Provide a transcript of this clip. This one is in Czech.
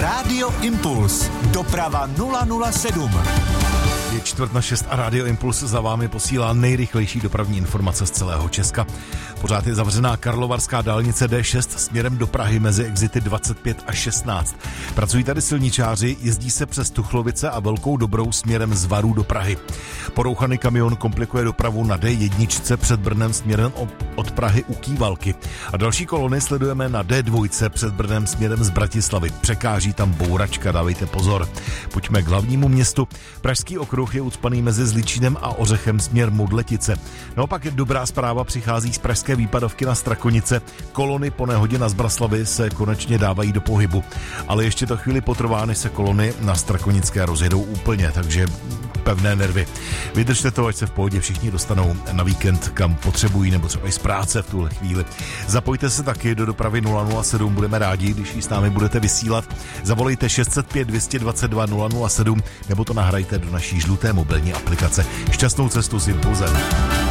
Rádio Impuls. Doprava 007. Je 5:45 a Rádio Impuls za vámi posílá nejrychlejší dopravní informace z celého Česka. Pořád je zavřená karlovarská dálnice D6 směrem do Prahy mezi exity 25 a 16. Pracují tady silničáři, jezdí se přes Tuchlovice a Velkou Dobrou směrem z Varů do Prahy. Porouchaný kamion komplikuje dopravu na D1 před Brnem směrem od Prahy u Kývalky. A další kolony sledujeme na D2 před Brnem směrem z Bratislavy. Překáží tam bouračka, dávejte pozor. Pojďme k hlavnímu městu. Pražský okruh je ucpaný mezi Zličínem a Ořechem směr Modletice. Naopak je dobrá zpráva, přichází z pražské výpadovky na Strakonice. Kolony po nehodě na Zbraslavy se konečně dávají do pohybu. Ale ještě to chvíli potrvá, než se kolony na Strakonické rozjedou úplně, takže pevné nervy. Vydržte to, ať se v pohodě všichni dostanou na víkend, kam potřebují, nebo třeba i z práce v tuhle chvíli. Zapojte se taky do dopravy 007, budeme rádi, když ji s námi budete vysílat. Zavolejte 605 222 007 nebo to nahrajte do naší žluté mobilní aplikace. Šťastnou cestu s Impulzem.